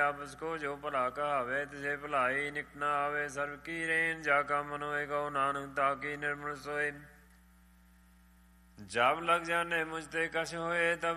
आपस को जो भला कहावे तिसे भलाई निकट न आवे। सर्व की रेन जाका मनोए गौ नानक ताकी निर्मल सोए। जब लग जाने मुझते कछ होए तब